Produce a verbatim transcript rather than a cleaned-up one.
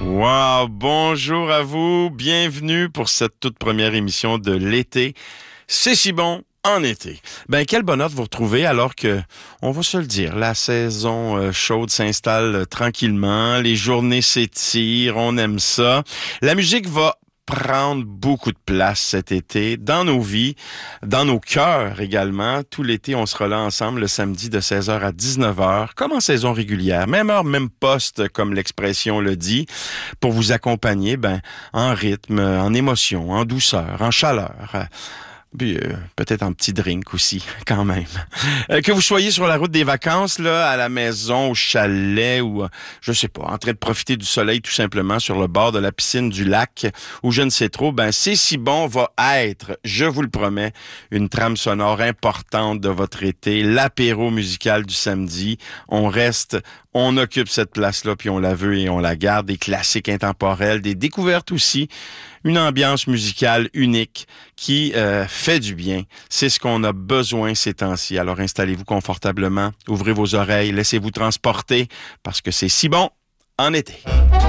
Wow, bonjour à vous, bienvenue pour cette toute première émission de l'été. C'est si bon en été. Ben, quel bonheur de vous retrouver alors que, on va se le dire, la saison euh, chaude s'installe euh, tranquillement, les journées s'étirent, on aime ça. La musique va prendre beaucoup de place cet été dans nos vies, dans nos cœurs également. Tout l'été, on sera là ensemble le samedi de seize heures à dix-neuf heures, comme en saison régulière, même heure, même poste, comme l'expression le dit, pour vous accompagner ben en rythme, en émotion, en douceur, en chaleur. Puis euh, peut-être un petit drink aussi, quand même. Euh, que vous soyez sur la route des vacances, là, à la maison, au chalet, ou, euh, je sais pas, en train de profiter du soleil tout simplement sur le bord de la piscine du lac, ou je ne sais trop, ben C'est si bon va être, je vous le promets, une trame sonore importante de votre été, l'apéro musical du samedi. On reste, on occupe cette place-là, puis on la veut et on la garde. Des classiques intemporels, des découvertes aussi. Une ambiance musicale unique qui euh, fait du bien. C'est ce qu'on a besoin ces temps-ci. Alors installez-vous confortablement, ouvrez vos oreilles, laissez-vous transporter parce que c'est si bon en été.